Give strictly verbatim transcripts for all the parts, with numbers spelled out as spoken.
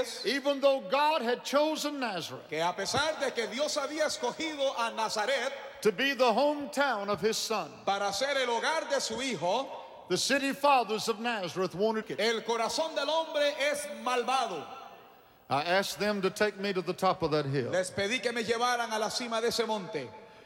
es even though God had chosen Nazareth que a pesar de que Dios había escogido a Nazaret to be the hometown of his son, para ser el hogar de su hijo, the city fathers of Nazareth wanted it. el corazón del hombre es malvado. I asked them to take me to the top of that hill. Les pedí que me llevaran a la cima de ese monte.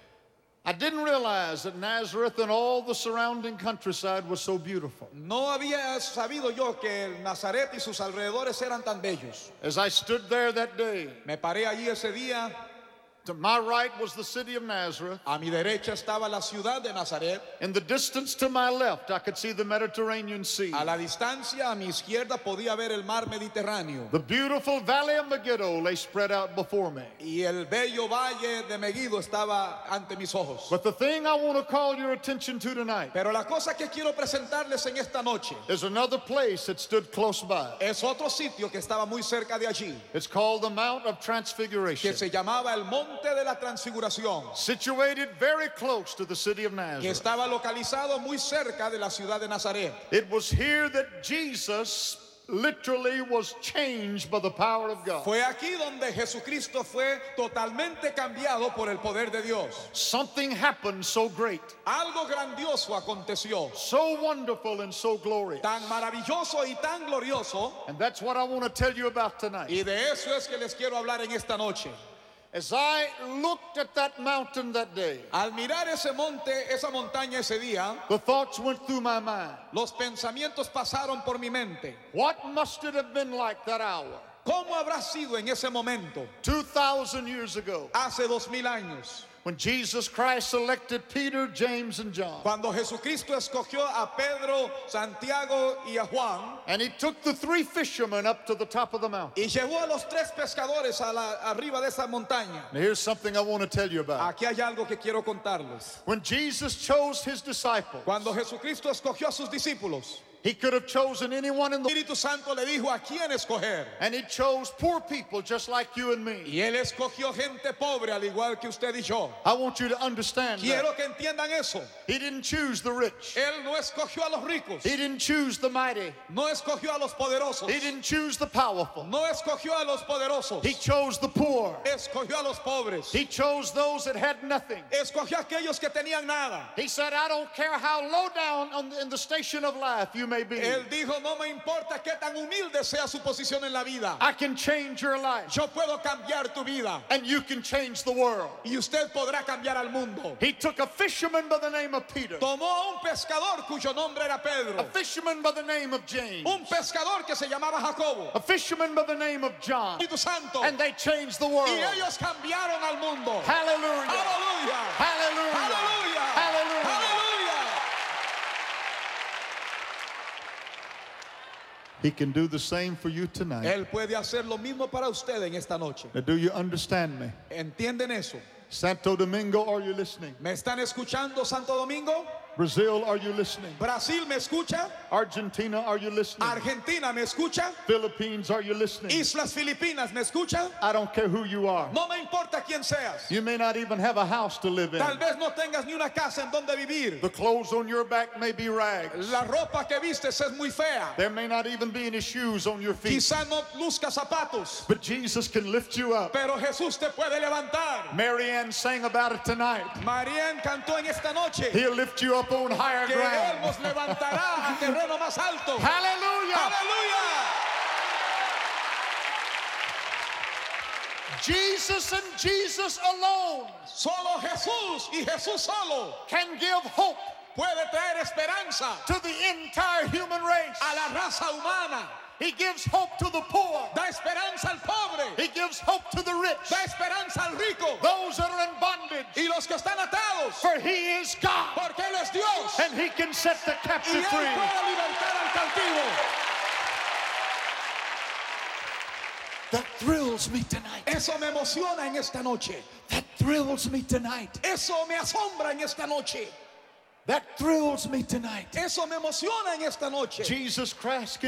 I didn't realize that Nazareth and all the surrounding countryside was so beautiful. No había sabido yo que el Nazaret y sus alrededores eran tan bellos. As I stood there that day, Me paré allí ese día. to my right was the city of Nazareth. A mi derecha estaba la ciudad de Nazaret. In the distance to my left, I could see the Mediterranean Sea. A la distancia, a mi izquierda, podía ver el mar Mediterráneo. The beautiful valley of Megiddo lay spread out before me. Y el bello valle de Megiddo estaba ante mis ojos. But the thing I want to call your attention to tonight Pero la cosa que quiero presentarles en esta noche is another place that stood close by. es otro sitio que estaba muy cerca de allí, It's called the Mount of que Transfiguration, se llamaba el Monte de la Transfiguración, situated very close to the city of que Nazareth. estaba localizado muy cerca de la ciudad de Nazaret. It was here that Jesus literally was changed by the power of God. Fue aquí donde Jesucristo fue totalmente cambiado por el poder de Dios. Something happened so great, Algo grandioso aconteció, so wonderful and so glorious. tan maravilloso y tan glorioso, And that's what I want to tell you about tonight. y de eso es que les quiero hablar en esta noche. As I looked at that mountain that day, Al mirar ese monte, esa montaña ese día, the thoughts went through my mind. los pensamientos pasaron por mi mente. What must it have been like that hour, ¿Cómo habrá sido en ese momento, two thousand years ago, hace dos mil años, when Jesus Christ selected Peter, James, and John, cuando Jesucristo escogió a Pedro, Santiago y a Juan and he took the three fishermen up to the top of the mountain? y llevó a los tres pescadores a la, arriba de esa montaña? Now, here's something I want to tell you about. Aquí hay algo que quiero contarles. When Jesus chose his disciples, Cuando Jesucristo escogió a sus discípulos, he could have chosen anyone in el the Espíritu Santo le dijo a quién escoger. and he chose poor people just like you and me. Y él escogió gente pobre al igual que usted y yo. I want you to understand that. Quiero que entiendan eso. He didn't choose the rich. Él no escogió a los ricos, He didn't choose the mighty. no escogió a los poderosos, He didn't choose the powerful. no escogió a los poderosos, He chose the poor. escogió a los pobres, He chose those that had nothing. escogió a aquellos que tenían nada. He said, I don't care how low down on the, in the station of life you may be. Él dijo, no me importa qué tan humilde sea su posición en la vida, I can change your life yo puedo cambiar tu vida and you can change the world. y usted podrá cambiar al mundo. He took a fisherman by the name of Peter, Tomó a un pescador cuyo nombre era a Pedro, fisherman by the name of James, un pescador que se llamaba Jacobo, a fisherman by the name of John, Espíritu Santo, and they changed the world. y ellos cambiaron al mundo. Hallelujah. Aleluya, Hallelujah. aleluya, Hallelujah. aleluya. He can do the same for you tonight. Él puede hacer lo mismo para usted en esta noche. Now, do you understand me? ¿Entienden eso? Santo Domingo, are you listening? ¿Me están escuchando, Santo Domingo? Brazil, are you listening? ¿Brasil me escucha? Argentina, are you listening? ¿Argentina me escucha? Philippines, are you listening? ¿Islas Filipinas me escucha? I don't care who you are. No me importa quién seas. You may not even have a house to live in. Tal vez no tengas ni una casa en donde vivir. The clothes on your back may be rags. La ropa que vistes es muy fea. There may not even be any shoes on your feet. Quizá no luzca zapatos, But Jesus can lift you up. pero Jesús te puede levantar. Mary Ann sang about it tonight. Marián cantó en esta noche He'll lift you up on higher que Él ground. nos levantará a terreno más alto. Hallelujah. ¡Aleluya! Jesus and Jesus alone Solo Jesús y Jesús solo can give hope puede traer esperanza to the entire human race. a la raza humana. He gives hope to the poor. Da esperanza al pobre, He gives hope to the rich. da esperanza al rico Those that are in bondage. y los que están atados, For He is God. porque Él es Dios And He can set the y captive Él free. puede libertar al cautivo. That thrills me tonight. Eso me emociona en esta noche. That thrills me tonight. Eso me asombra en esta noche. That thrills me tonight. Eso me emociona en esta noche. Jesus Christ can